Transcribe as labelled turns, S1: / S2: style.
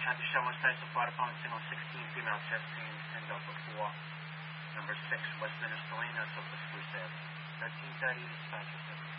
S1: Copy Shell 1 side, so flight upon signal 16, female chest team, 10 Delta 4. Number 6, Westminster Lane, that's over Spruce Ave. 1330, dispatcher 7.